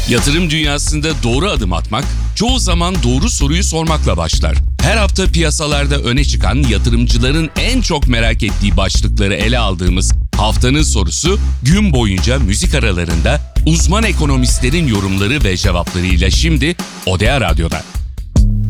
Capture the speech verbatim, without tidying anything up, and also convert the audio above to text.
Yatırım dünyasında doğru adım atmak, çoğu zaman doğru soruyu sormakla başlar. Her hafta piyasalarda öne çıkan yatırımcıların en çok merak ettiği başlıkları ele aldığımız Haftanın Sorusu, gün boyunca müzik aralarında uzman ekonomistlerin yorumları ve cevaplarıyla şimdi Odea Radyo'da.